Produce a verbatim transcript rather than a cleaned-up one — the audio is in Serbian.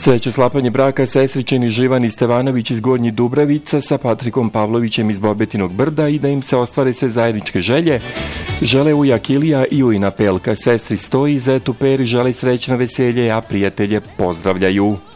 Sreće slapanje braka sestričeni Živani Stevanović iz Gornjih Dubravica sa Patrikom Pavlovićem iz Bobetinog Brda i da im se ostvare sve zajedničke želje. Žele ujak Ilija i ujna Pelka. Sestri Stoji i zetu Peri žele srećno veselje, a prijatelje pozdravljaju.